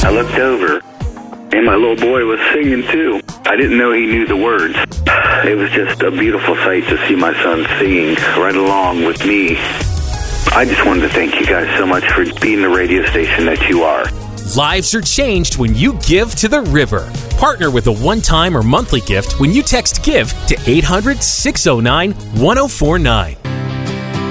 I looked over, and my little boy was singing too. I didn't know he knew the words. It was just a beautiful sight to see my son singing right along with me. I just wanted to thank you guys so much for being the radio station that you are. Lives are changed when you give to the river. Partner with a one-time or monthly gift when you text GIVE to 800-609-1049.